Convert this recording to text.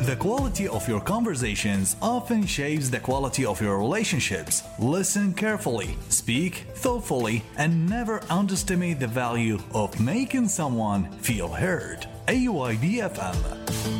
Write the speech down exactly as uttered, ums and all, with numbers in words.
The quality of your conversations often shapes the quality of your relationships. Listen carefully, speak thoughtfully, and never underestimate the value of making someone feel heard. A Y D F M.